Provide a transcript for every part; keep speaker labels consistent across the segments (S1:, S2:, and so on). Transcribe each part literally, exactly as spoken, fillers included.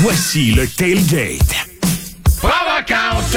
S1: Voici le tailgate.
S2: Provocante!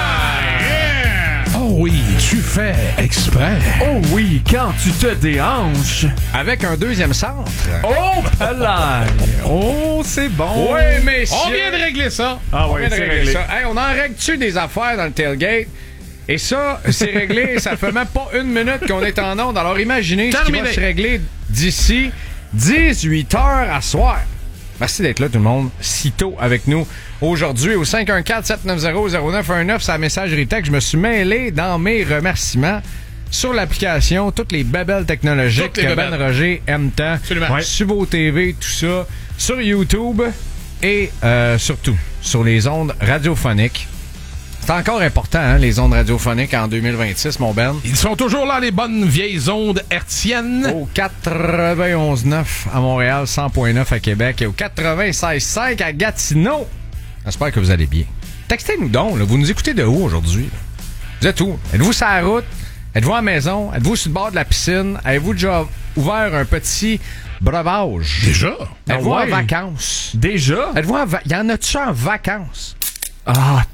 S3: Yeah! Oh oui, tu fais exprès.
S4: Oh oui, quand tu te déhanches.
S2: Avec un deuxième centre.
S4: Oh, palais! Oh, c'est bon.
S2: Oui, messieurs.
S3: On vient de régler ça.
S4: Ah
S2: On
S4: oui,
S2: vient de
S4: c'est
S2: régler
S4: réglé.
S2: ça. Hey, on en règle-tu des affaires dans le tailgate? Et ça, c'est réglé. Ça fait même pas une minute qu'on est en onde. Alors imaginez ce qui va
S3: Terminé.
S2: se régler d'ici dix-huit heures à soir. Merci d'être là, tout le monde, si tôt avec nous aujourd'hui au cinq un quatre, sept neuf zéro, zéro neuf un neuf. C'est la messagerie texte. Je me suis mêlé dans mes remerciements sur l'application, toutes les babelles technologiques
S3: Toutes les
S2: que Ben
S3: babelles.
S2: Roger aime tant.
S3: Absolument.
S2: Ouais. Sur vos T V, tout ça, sur YouTube et euh, surtout sur les ondes radiophoniques. C'est encore important, hein, les ondes radiophoniques en deux mille vingt-six, mon Ben.
S3: Ils sont toujours là, les bonnes vieilles ondes hertziennes.
S2: Au quatre-vingt-onze neuf à Montréal, cent point neuf à Québec et au quatre-vingt-seize cinq à Gatineau. J'espère que vous allez bien. Textez-nous donc, là. Vous nous écoutez de où aujourd'hui? Là? Vous êtes où? Êtes-vous sur la route? Êtes-vous à la maison? Êtes-vous sur le bord de la piscine? Avez-vous déjà ouvert un petit breuvage?
S3: Déjà?
S2: Êtes-vous
S4: Ah ouais.
S2: en vacances?
S4: Déjà?
S2: Êtes-vous en va- Y en a-tu en vacances?
S4: Ah,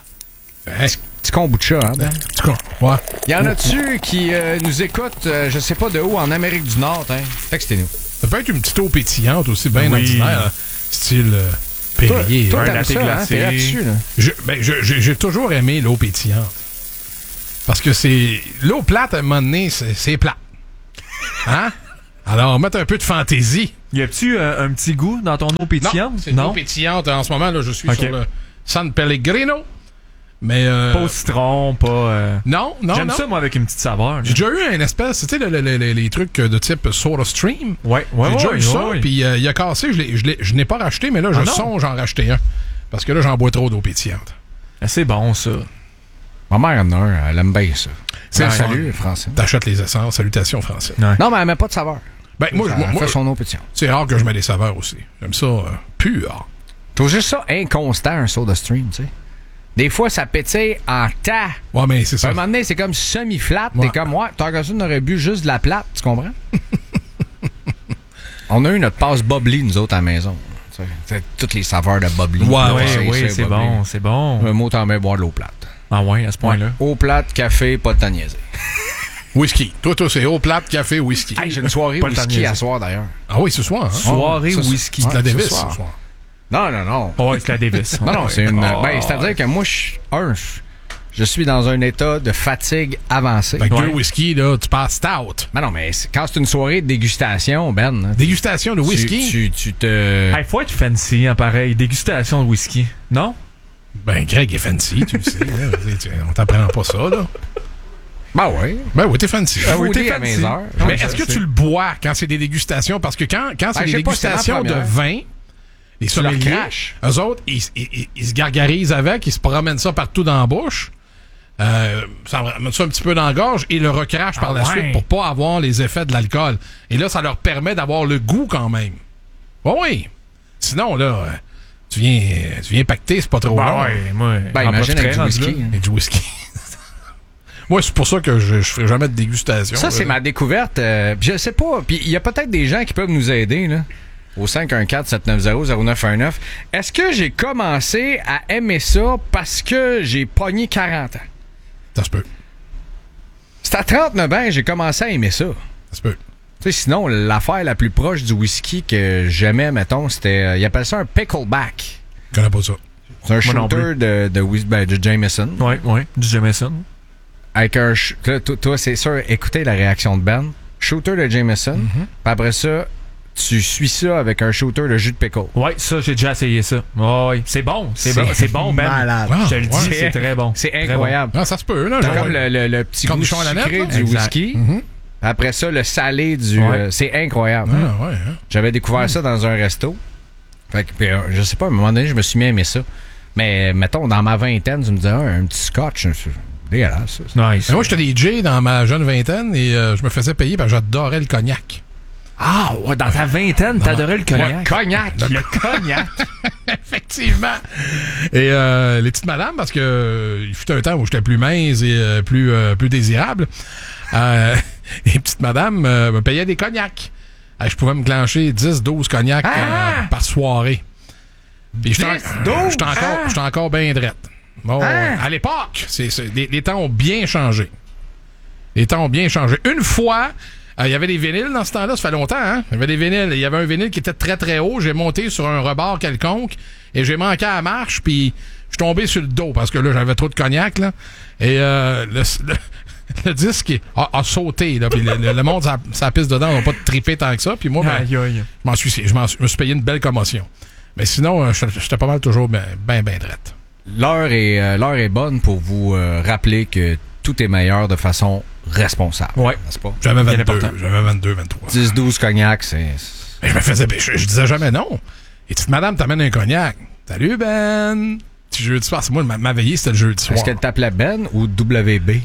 S3: Hein?
S2: Petit kombucha, hein, Ben?
S3: En tout cas, ouais.
S2: Y en a-tu qui euh, nous écoutent, euh, je sais pas de où, en Amérique du Nord, hein? Textez-nous.
S3: Ça peut être une petite eau pétillante aussi, bien
S4: Oui.
S3: ordinaire. hein. Style euh, Perrier.
S2: Toi,
S3: hein.
S2: t'aimes
S4: latte
S2: ça, hein?
S4: glacée.
S2: T'es là-dessus, là.
S3: Je- ben, je- je- j'ai toujours aimé l'eau pétillante. Parce que c'est. L'eau plate, à un moment donné, c'est, c'est plat. Hein? Alors, mettre un peu de fantaisie.
S4: y a-tu euh, un petit goût dans ton eau pétillante?
S3: Non, c'est une eau pétillante. En ce moment, là, je suis
S4: Ok.
S3: sur le San Pellegrino. Mais. Euh,
S4: Pas au citron, pas... euh,
S3: non, non,
S4: J'aime
S3: non.
S4: ça, moi, avec une petite saveur. là.
S3: J'ai déjà eu un espèce, tu sais, le- le- le- le- les trucs de type Soda Stream.
S4: Ouais, ouais,
S3: J'ai déjà
S4: ouais,
S3: eu ça,
S4: ouais.
S3: puis euh, il a cassé, je, l'ai- je, l'ai- je n'ai pas racheté, mais là, je
S4: Ah non?
S3: songe en racheter un. Parce que là, j'en bois trop d'eau pétillante.
S4: Ah, c'est bon, ça.
S2: Ma mère en a un, elle aime bien ça.
S3: C'est
S2: Ben,
S3: le
S2: salut,
S3: fun.
S2: Français.
S3: T'achètes les essences, salutations français.
S4: Ouais.
S2: Non, mais elle met pas de saveur.
S3: Ben, moi,
S2: Elle
S3: moi, moi,
S2: fait son eau pétillante.
S3: c'est rare que je mets des saveurs aussi. J'aime ça euh, pur.
S2: Trouve juste ça inconstant, un soda stream, tu sais. Des fois, ça pétille en tas.
S3: Ouais, mais c'est
S2: À
S3: ça.
S2: un moment donné, c'est comme semi-flat.
S3: Ouais.
S2: T'es comme, ouais, tant que ça, on aurait bu juste de la plate, tu comprends? On a eu notre passe bubbly, nous autres, à la maison. Tu sais, c'est toutes les saveurs de bubbly.
S3: Ouais,
S4: Oui,
S2: C'est-
S4: oui,
S2: c'est
S4: c'est
S2: bubbly.
S4: bon, c'est bon.
S2: Un mot, t'en mets boire de l'eau plate.
S4: Ah ouais, à ce point-là.
S2: Eau plate, café, pas de temps niaiser.
S3: Whisky. Toi, toi, c'est eau plate, café, whisky.
S2: Hey, j'ai une soirée
S4: Pas le temps de
S2: whisky
S4: niaiser.
S2: à soir, d'ailleurs.
S3: Ah oui, ce soir, hein?
S4: Soirée
S2: ça, c'est-
S4: whisky.
S3: C'est de la
S2: Ouais,
S3: Davis,
S2: ce
S3: ce
S2: soir.
S3: soir.
S2: Non, non, non.
S4: Oh, ouais, c'est la Davis.
S2: Non, non,
S4: Ouais.
S2: c'est une.
S4: Ah,
S2: Ben, c'est-à-dire que moi, je, un, je, je suis dans un état de fatigue avancée.
S3: Fait que
S4: Ouais.
S3: deux whisky, là, tu passes stout.
S2: Mais non, mais c'est- quand c'est une soirée de dégustation, Ben, hein,
S3: Dégustation de
S2: tu,
S3: whisky?
S2: tu, tu te.
S4: Hey, faut être fancy, hein, pareil. Dégustation de whisky. Non?
S3: Ben, Greg est fancy, tu le sais. Là. Tu- tu- On t'apprend pas ça, là.
S2: Ben oui.
S3: Ben oui, t'es fancy.
S2: Ah oui,
S4: t'es
S2: t'es à
S4: fancy.
S2: mes heures.
S3: Mais
S4: Ouais,
S3: est-ce que
S4: c'est-
S3: tu le bois quand c'est des dégustations? Parce que quand, quand c'est
S2: Ben,
S3: des
S2: je sais pas, c'est la
S3: dégustations de
S2: première.
S3: vin, les
S2: Tu leur
S3: sommeliers,
S2: craches.
S3: eux autres, ils, ils- ils- ils se gargarisent avec, ils se promènent ça partout dans la bouche, euh, ça met ça un petit peu dans la gorge et le recrachent par
S4: Ah
S3: la
S4: ouais.
S3: suite pour pas avoir les effets de l'alcool. Et là, ça leur permet d'avoir le goût quand même. Oui, oui. Sinon, là, euh, tu viens, tu viens pacter, c'est pas trop
S4: Bah
S3: long.
S4: ouais, moi.
S2: Ben,
S4: j'en
S2: imagine
S4: profiterais
S2: avec du
S4: rendu
S2: whisky.
S4: là.
S2: hein.
S3: Et du whisky. Moi, c'est pour ça que je, je ferai jamais de dégustation.
S2: Ça, c'est
S3: là.
S2: ma découverte. euh, puis je sais pas. Puis il y a peut-être des gens qui peuvent nous aider, là. Au cinq un quatre, sept neuf zéro, zéro neuf un neuf. Est-ce que j'ai commencé à aimer ça parce que j'ai pogné quarante ans?
S3: Ça se peut.
S2: C'est à trente-neuf ans que j'ai commencé à aimer ça.
S3: Ça se peut.
S2: Tu sais, sinon, l'affaire la plus proche du whisky que j'aimais, mettons, c'était... euh, ils appellent ça un pickleback.
S3: Je connais pas ça.
S2: C'est un
S4: Moi non
S2: shooter de, de, whis- ben, de Jameson.
S4: Ouais, ouais. Du Jameson.
S2: Avec un... ch- Toi, toi, toi, c'est sûr, écoutez la réaction de Ben. Shooter de Jameson.
S4: Mm-hmm.
S2: Puis après ça, tu suis ça avec un shooter de jus de pickle.
S4: Ouais, ça, j'ai déjà essayé ça. Oh, ouais. C'est bon. C'est
S2: C'est
S4: bon, c'est bon, Ben.
S2: malade.
S3: Ah,
S4: Je te le dis,
S3: ouais.
S4: c'est très bon.
S2: C'est
S4: Très
S2: incroyable.
S3: Ah, ça se peut, là.
S2: T'as
S3: genre-
S2: comme le, le- le petit
S3: Comme
S2: goût
S3: du champ à la
S2: sucré
S3: nette, là?
S2: du
S4: Exact.
S2: whisky.
S3: Mhm.
S2: Après ça, le salé du...
S4: Ouais.
S2: euh, c'est incroyable.
S3: Ah, ouais, hein.
S2: J'avais découvert ça dans un resto. Fait que, puis, euh, je sais pas, à un moment donné, je me suis mis à aimer ça. Mais, mettons, dans ma vingtaine, tu me disais, ah, un petit scotch, c'est dégueulasse, ça.
S4: Nice.
S3: Mais moi, j'étais D J dans ma jeune vingtaine et euh, je me faisais payer parce que j'adorais le cognac.
S4: Ah, ouais, dans ta vingtaine, t'adorais le cognac.
S2: Cognac!
S4: Le cognac.
S3: Effectivement. Et euh, les petites madames, parce que euh, il fut un temps où j'étais plus mince et euh, plus, euh, plus désirable, euh, les petites madames euh, me payaient des cognacs. Euh, je pouvais me clencher dix douze cognacs
S2: Ah!
S3: euh, par soirée. Puis j'étais
S2: dix,
S3: en-
S2: douze,
S3: j'étais encore,
S2: hein?
S3: j'étais encore bien drette. Bon,
S2: Hein?
S3: à l'époque, c'est, c'est- les, les temps ont bien changé. Les temps ont bien changé. Une fois, euh, il y avait des vinyles dans ce temps-là, ça fait longtemps, hein? Il y avait des vinyles. Il y avait un vinyle qui était très très haut. J'ai monté sur un rebord quelconque et j'ai manqué à la marche, puis je suis tombé sur le dos parce que là, j'avais trop de cognac, là. Et euh, le, le, le disque a, a sauté, là. Puis le, le, le monde, sa, sa piste dedans, n'a pas trippé tant que ça. Puis moi, ben,
S4: Aïe, aïe.
S3: je m'en suis, je m'en suis- je me suis payé une belle commotion. Mais sinon, euh, j'étais pas mal toujours ben, ben, ben drette.
S2: L'heure est, euh, l'heure est bonne pour vous euh, rappeler que tout est meilleur de façon responsable.
S4: Ouais.
S2: N'est-ce pas?
S3: J'avais
S4: Bien
S3: vingt-deux,
S4: important.
S3: j'avais vingt-deux, vingt-trois.
S2: dix douze cognac, c'est...
S3: Mais je me faisais, je, je disais jamais non. Et petite madame t'amène un cognac. Salut Ben. Petit jeudi soir, c'est moi, ma, ma veillée, c'était le jeudi soir.
S2: Est-ce qu'elle t'appelait Ben ou W B?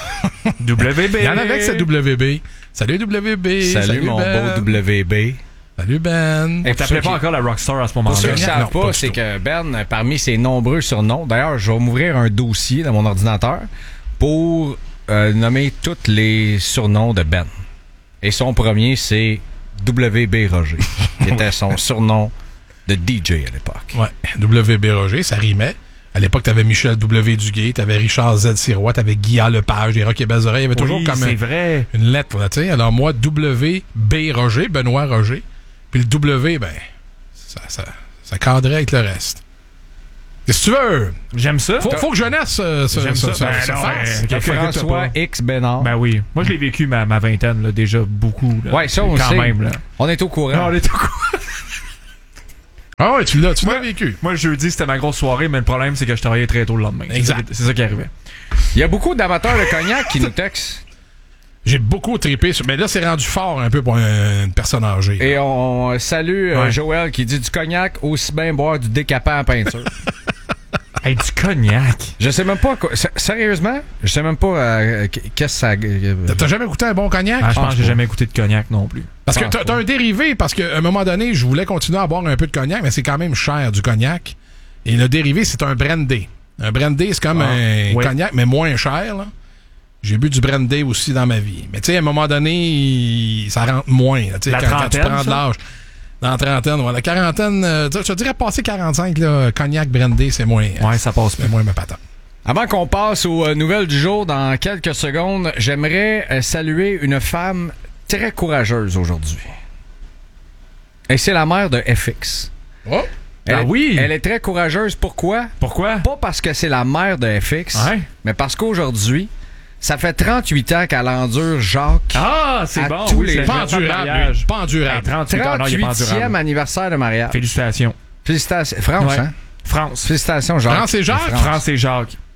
S4: W B.
S3: Il y en avait que c'est W B. Salut W B.
S2: Salut, mon
S3: Ben.
S2: beau W B.
S3: Salut Ben.
S2: Et
S4: On t'appelait pas encore la Rockstar à ce moment-là.
S2: Pour ceux qui ne
S3: Non,
S2: savent
S3: pas
S2: pas,
S3: du
S2: c'est
S3: tout.
S2: que Ben, euh, parmi ses nombreux surnoms, d'ailleurs, je vais m'ouvrir un dossier dans mon ordinateur pour euh, nommer tous les surnoms de Ben. Et son premier, c'est W B Roger, qui était son surnom de D J à l'époque.
S3: Ouais. W B Roger, ça rimait. À l'époque, t'avais Michel W. Duguay, t'avais Richard Z. Sirois, t'avais Guy A. Lepage, des Rock et Belles Oreilles. Il y avait toujours
S4: Oui,
S3: comme
S4: c'est
S3: un-
S4: vrai.
S3: une lettre, là, tu sais. Alors moi, W B Roger, Benoît Roger. Puis le W, ben, ça, ça, ça cadrait avec le reste. Qu'est-ce que tu veux?
S4: J'aime ça.
S3: Faut, faut que jeunesse euh, se,
S4: J'aime
S3: se,
S4: ça.
S3: se-
S4: Ben
S3: se
S4: non,
S3: fasse.
S4: ouais. Quelqu'un que t'as
S2: François
S4: pas.
S2: X Bénard.
S4: Ben oui. Moi, je l'ai vécu ma, ma vingtaine, là, déjà beaucoup. Là.
S2: Ouais, ça, on
S4: Quand
S2: sait.
S4: même, là.
S2: On est au courant.
S4: Non, on est au courant.
S3: Ah ouais, tu l'as, tu l'as
S4: Ouais.
S3: vécu.
S4: Moi, jeudi, c'était ma grosse soirée, mais le problème, c'est que je travaillais très tôt le lendemain.
S3: Exact.
S4: C'est ça qui- C'est ça qui arrivait.
S2: Il y a beaucoup d'amateurs de cognac qui nous textent.
S3: J'ai beaucoup trippé sur. Mais là, c'est rendu fort un peu pour un- une personne âgée.
S2: Et on salue euh,
S4: Ouais.
S2: Joël qui dit du cognac, aussi bien boire du décapant en peinture.
S4: Hey, du cognac.
S2: Je sais même pas quoi. s- Sérieusement, je sais même pas euh, qu- qu'est-ce que ça. euh,
S3: T'as- T'as jamais goûté un bon cognac?
S4: Ah, je pense
S2: pense
S4: que j'ai
S2: pas.
S4: jamais goûté de cognac non plus.
S3: Parce que
S2: pense
S3: t'as t'as un dérivé, parce qu'à un moment donné, je voulais continuer à boire un peu de cognac, mais c'est quand même cher du cognac. Et le dérivé, c'est un brandy. Un brandy, c'est comme
S4: Ah,
S3: un
S4: oui.
S3: cognac, mais moins cher, là. J'ai bu du brandy aussi dans ma vie. Mais tu sais, à un moment donné, il- ça rentre moins, là, tu sais,
S4: La
S3: quand, quand tu
S4: trentaine,
S3: prends de
S4: ça?
S3: l'âge. Dans la trentaine, ouais. La quarantaine, euh, je te dirais passer quarante-cinq, là, cognac, brandy, c'est moins,
S4: Ouais, ça passe
S3: c'est
S4: pas.
S3: moins ma patate.
S2: Avant qu'on passe aux euh, nouvelles du jour dans quelques secondes, j'aimerais euh, saluer une femme très courageuse aujourd'hui. Et c'est la mère de F X.
S3: Oh!
S2: Elle,
S4: Ah
S2: est-
S4: oui!
S2: Elle est très courageuse. Pourquoi?
S4: Pourquoi?
S2: Pas parce que c'est la mère de F X,
S4: Ouais.
S2: mais parce qu'aujourd'hui, ça fait trente-huit ans qu'elle endure Jacques.
S4: Ah, c'est
S2: À
S4: bon.
S2: tous
S4: oui,
S2: les
S4: c'est
S3: Pas
S4: un
S3: endurable,
S4: mariage.
S3: lui. Pas endurable.
S4: Hey, trente-huit ans, non, il est pas
S2: trente-huitième
S4: endurable.
S2: anniversaire de mariage.
S4: Félicitations.
S2: Félicitations. France,
S4: Ouais.
S2: hein?
S4: France.
S2: Félicitations, Jacques.
S3: France et Jacques?
S2: France.
S4: France et Jacques.